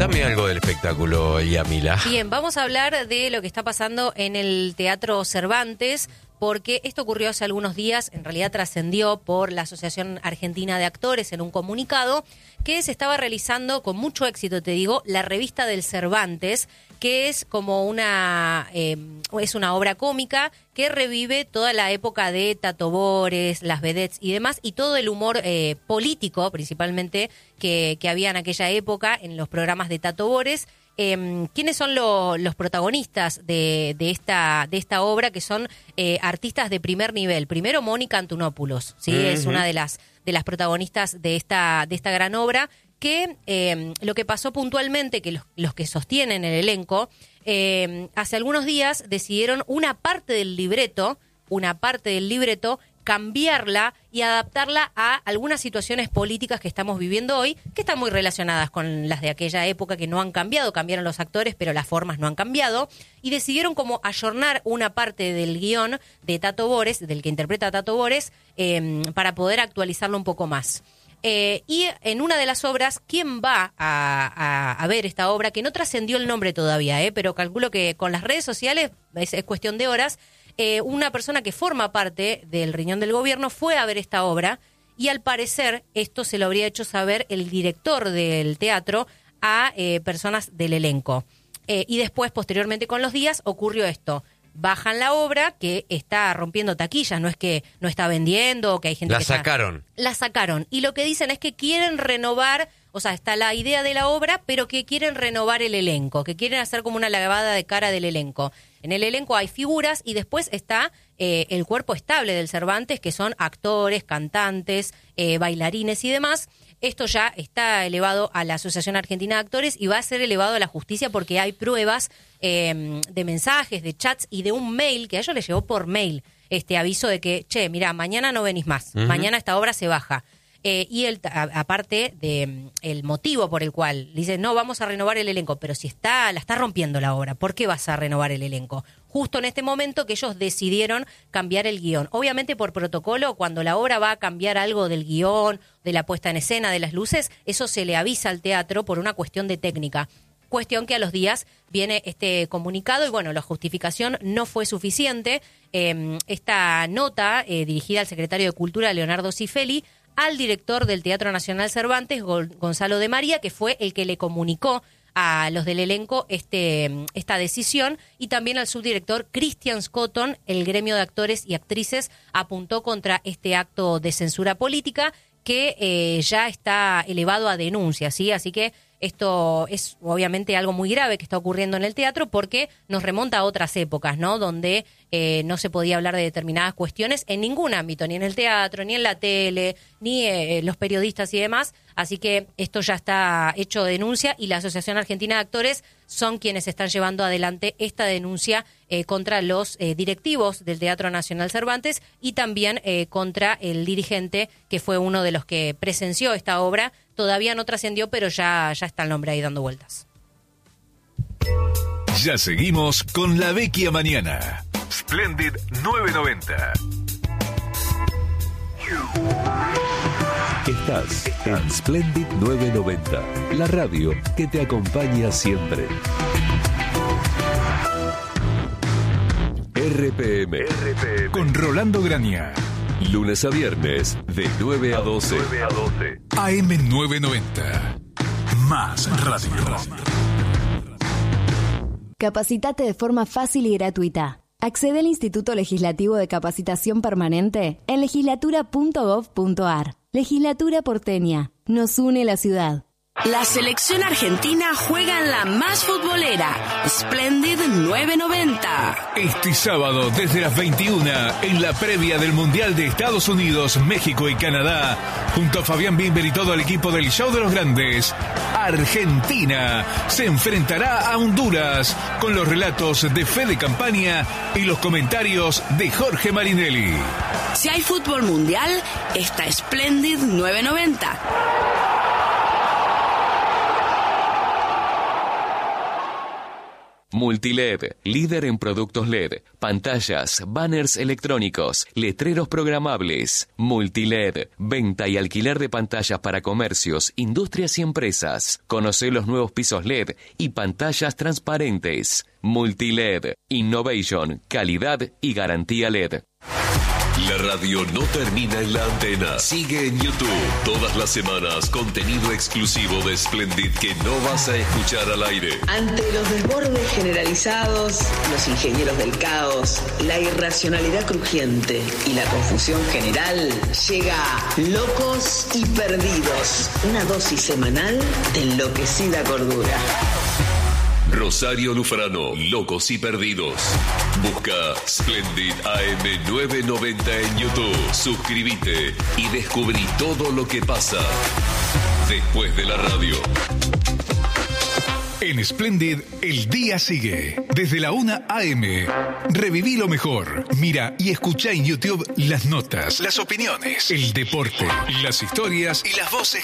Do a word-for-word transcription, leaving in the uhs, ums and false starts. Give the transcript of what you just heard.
Contame algo del espectáculo, Yamila. Bien, vamos a hablar de lo que está pasando en el Teatro Cervantes, porque esto ocurrió hace algunos días, en realidad trascendió por la Asociación Argentina de Actores en un comunicado, que se estaba realizando con mucho éxito, te digo, la revista del Cervantes, que es como una, eh, es una obra cómica que revive toda la época de Tato Bores, las vedettes y demás, y todo el humor eh, político, principalmente, que, que había en aquella época en los programas de Tato Bores. Eh, ¿Quiénes son lo, los protagonistas de, de, esta, de esta obra? Que son eh, artistas de primer nivel. Primero, Mónica Antonopoulos, ¿sí? Uh-huh. Es una de las, de las protagonistas de esta, de esta gran obra, que eh, lo que pasó puntualmente, que los, los que sostienen el elenco, eh, hace algunos días decidieron una parte del libreto, una parte del libreto, cambiarla y adaptarla a algunas situaciones políticas que estamos viviendo hoy, que están muy relacionadas con las de aquella época, que no han cambiado, cambiaron los actores, pero las formas no han cambiado, y decidieron como ayornar una parte del guión de Tato Bores, del que interpreta a Tato Bores, eh, para poder actualizarlo un poco más. Eh, y en una de las obras, ¿quién va a, a, a ver esta obra? Que no trascendió el nombre todavía, eh, pero calculo que con las redes sociales es, es cuestión de horas. Eh, una persona que forma parte del riñón del gobierno fue a ver esta obra y al parecer esto se lo habría hecho saber el director del teatro a eh, personas del elenco. Eh, y después, posteriormente con los días, ocurrió esto. Bajan la obra, que está rompiendo taquillas, no es que no está vendiendo, que hay gente la que sacaron. Está... La sacaron. Y lo que dicen es que quieren renovar, o sea, está la idea de la obra, pero que quieren renovar el elenco, que quieren hacer como una lavada de cara del elenco. En el elenco hay figuras y después está eh, el cuerpo estable del Cervantes, que son actores, cantantes, eh, bailarines y demás. Esto ya está elevado a la Asociación Argentina de Actores y va a ser elevado a la justicia porque hay pruebas eh, de mensajes, de chats y de un mail que a ellos les llegó por mail este aviso de que, che, mira, mañana no venís más, uh-huh. mañana esta obra se baja. Eh, y el, a, aparte de el motivo por el cual dice, no, vamos a renovar el elenco, pero si está la está rompiendo la obra, ¿por qué vas a renovar el elenco? Justo en este momento que ellos decidieron cambiar el guión. Obviamente por protocolo, cuando la obra va a cambiar algo del guión, de la puesta en escena, de las luces, eso se le avisa al teatro por una cuestión de técnica. Cuestión que a los días viene este comunicado y bueno, la justificación no fue suficiente. Eh, esta nota eh, dirigida al secretario de Cultura, Leonardo Cifelli, al director del Teatro Nacional Cervantes, Gonzalo de María, que fue el que le comunicó a los del elenco este, esta decisión, y también al subdirector Christian Scotton. El gremio de actores y actrices apuntó contra este acto de censura política que eh, ya está elevado a denuncia, ¿sí? Así que esto es obviamente algo muy grave que está ocurriendo en el teatro porque nos remonta a otras épocas, ¿no? Donde eh, no se podía hablar de determinadas cuestiones en ningún ámbito, ni en el teatro, ni en la tele, ni eh, los periodistas y demás. Así que esto ya está hecho denuncia y la Asociación Argentina de Actores son quienes están llevando adelante esta denuncia eh, contra los eh, directivos del Teatro Nacional Cervantes y también eh, contra el dirigente que fue uno de los que presenció esta obra. Todavía no trascendió, pero ya, ya está el nombre ahí dando vueltas. Ya seguimos con La Vecchia Mañana. Splendid nueve noventa. Estás en Splendid nueve noventa, la radio que te acompaña siempre. R P M. R P M. Con Rolando Graña. Lunes a viernes, de nueve a doce. A M nueve noventa. Más radio. Capacitate de forma fácil y gratuita. Accede al Instituto Legislativo de Capacitación Permanente en legislatura punto gov punto ar. Legislatura porteña. Nos une la ciudad. La selección argentina juega en la más futbolera, Splendid nueve noventa. Este sábado desde las veintiuna, en la previa del Mundial de Estados Unidos, México y Canadá, junto a Fabián Bimber y todo el equipo del Show de los Grandes, Argentina se enfrentará a Honduras con los relatos de Fede Campaña y los comentarios de Jorge Marinelli. Si hay fútbol mundial, está Splendid nueve noventa. Multiled, líder en productos L E D, pantallas, banners electrónicos, letreros programables. Multiled, venta y alquiler de pantallas para comercios, industrias y empresas. Conoce los nuevos pisos L E D y pantallas transparentes. Multiled, Innovation, calidad y garantía L E D. La radio no termina en la antena. Sigue en YouTube. Todas las semanas, contenido exclusivo de Splendid que no vas a escuchar al aire. Ante los desbordes generalizados, los ingenieros del caos, la irracionalidad crujiente y la confusión general, llega Locos y Perdidos. Una dosis semanal de enloquecida cordura. Rosario Lufrano, Locos y Perdidos. Busca Splendid A M novecientos noventa en YouTube. Suscríbete y descubrí todo lo que pasa después de la radio. En Splendid, el día sigue. Desde la una a eme. Reviví lo mejor. Mira y escucha en YouTube las notas, las opiniones, el deporte, las historias y las voces